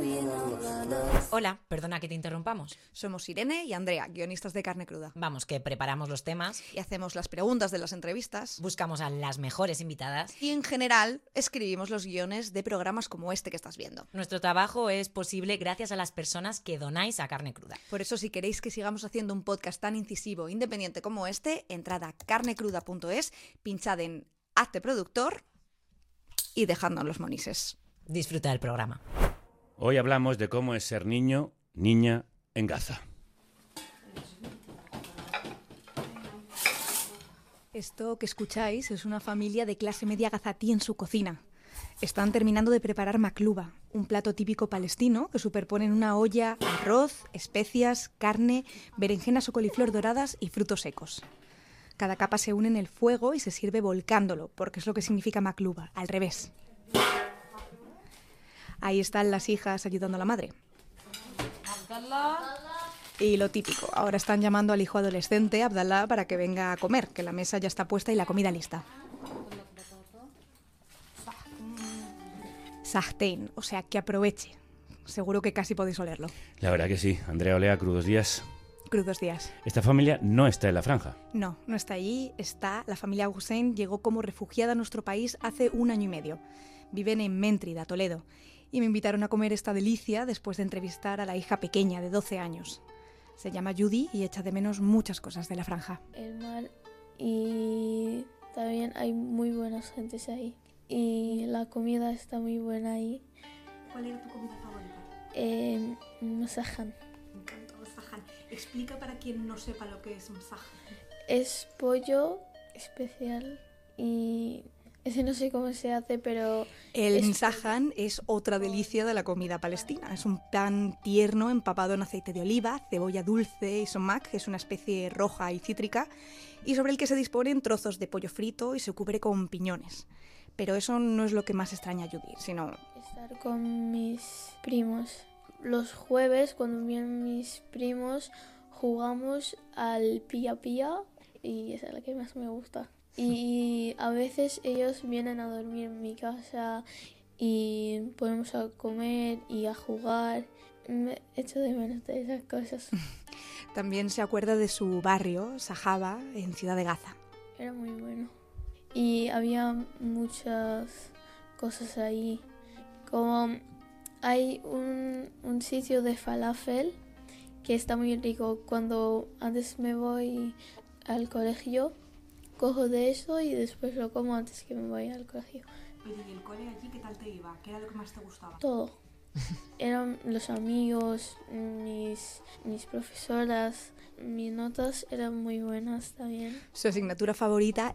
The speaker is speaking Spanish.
Hola, perdona que te interrumpamos. Somos Irene y Andrea, guionistas de Carne Cruda. Vamos, que preparamos los temas, Y hacemos las preguntas de las entrevistas. buscamos a las mejores invitadas. Y en general escribimos los guiones de programas como este que estás viendo. Nuestro trabajo es posible gracias a las personas que donáis a Carne Cruda. Por eso, si queréis que sigamos haciendo un podcast tan incisivo e independiente como este, entrad a carnecruda.es, pinchad en Hazte productor y dejadnos los monises. Disfruta del programa. Hoy hablamos de cómo es ser niño, niña en Gaza. Esto que escucháis es una familia de clase media gazatí en su cocina. Están terminando de preparar makluba, un plato típico palestino que superpone en una olla arroz, especias, carne, berenjenas o coliflor doradas y frutos secos. Cada capa se une en el fuego y se sirve volcándolo, porque es lo que significa makluba, al revés. Ahí están las hijas ayudando a la madre. Y lo típico, ahora están llamando al hijo adolescente, Abdallah, para que venga a comer, que la mesa ya está puesta y la comida lista. Sahten, o sea, que aproveche. Seguro que casi podéis olerlo. La verdad que sí. Andrea Olea, crudos días. Crudos días. Esta familia no está en la franja. No, no está allí, está. La familia Hussein llegó como refugiada a nuestro país hace 1 año y medio. Viven en Méntrida, Toledo. Y me invitaron a comer esta delicia después de entrevistar a la hija pequeña de 12 años. Se llama Judy y echa de menos muchas cosas de la franja. El mar y también hay muy buenas gentes ahí. Y la comida está muy buena ahí. ¿Cuál era tu comida favorita? Masajan. Me encanta masajan. Explica para quien no sepa lo que es masajan. Es pollo especial y ese no sé cómo se hace, pero... El masajan es otra delicia de la comida palestina. Es un pan tierno empapado en aceite de oliva, cebolla dulce y somac, que es una especie roja y cítrica, y sobre el que se disponen trozos de pollo frito y se cubre con piñones. Pero eso no es lo que más extraña a Judy, sino... estar con mis primos. Los jueves, cuando vienen mis primos, jugamos al pilla-pilla y esa es la que más me gusta. Y a veces ellos vienen a dormir en mi casa y podemos a comer y a jugar. Me echo de menos de esas cosas. También se acuerda de su barrio, Sahaba, en Ciudad de Gaza. Era muy bueno. Y había muchas cosas ahí. Como hay un sitio de falafel que está muy rico. Cuando antes me voy al colegio, cojo de eso y después lo como antes que me vaya al colegio. Oye, ¿y el cole allí qué tal te iba? ¿Qué era lo que más te gustaba? Todo. Eran los amigos, mis profesoras, mis notas eran muy buenas también. Su asignatura favorita